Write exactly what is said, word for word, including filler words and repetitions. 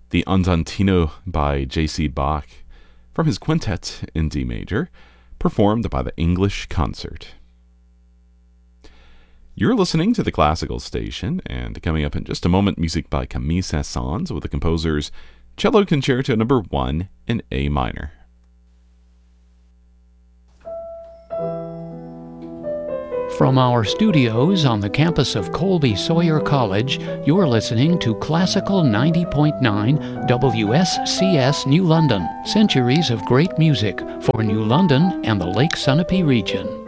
the Andantino by J C. Bach, from his Quintet in D major, performed by the English Concert. You're listening to the Classical Station, and coming up in just a moment, music by Camille Saint-Saëns with the composer's Cello Concerto Number one in A minor. From our studios on the campus of Colby Sawyer College, you're listening to Classical ninety point nine W S C S New London, centuries of great music for New London and the Lake Sunapee region.